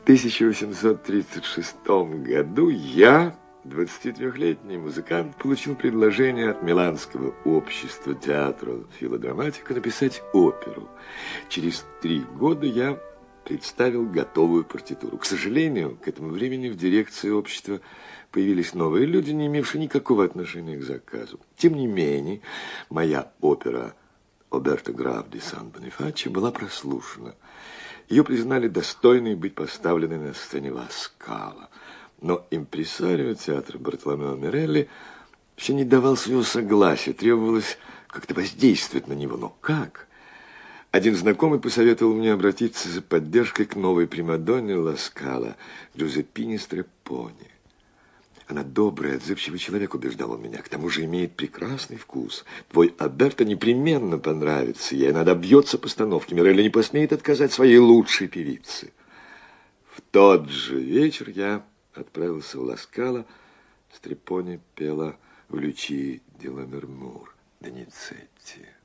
1836 году я, 23-летний музыкант, получил предложение от Миланского общества театра филодраматика написать оперу. Через 3 года я представил готовую партитуру. К сожалению, к этому времени в дирекции общества появились новые люди, не имевшие никакого отношения к заказу. Тем не менее, моя опера «Роберто Граф де Сан-Бонифаччо» была прослушана. Ее признали достойной быть поставленной на сцене Ла Скала. Но импресарио театра Бартоломео Мерелли все не давал своего согласия, требовалось как-то воздействовать на него. Но как? Один знакомый посоветовал мне обратиться за поддержкой к новой примадонне Ла Скала, Джузеппине Стрепони. Она добрый, отзывчивый человек, убеждал он меня. К тому же имеет прекрасный вкус. Твой Альберто непременно понравится ей. Она добьется постановки. Мерелли не посмеет отказать своей лучшей певице. В тот же вечер я отправился в Ла Скала. Стрепони пела в Лючии ди Ламермур Доницетти.